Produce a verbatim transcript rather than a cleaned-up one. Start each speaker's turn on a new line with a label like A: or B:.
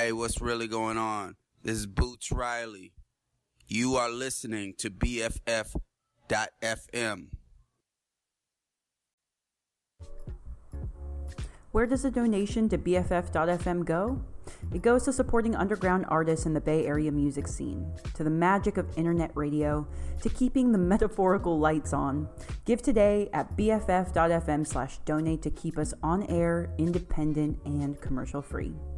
A: Hey, what's really going on? This is Boots Riley. You are listening to B F F dot F M.
B: Where does a donation to B F F dot F M go? It goes to supporting underground artists in the Bay Area music scene, to the magic of internet radio, to keeping the metaphorical lights on. Give today at B F F dot F M slash donate to keep us on air, independent, and commercial free.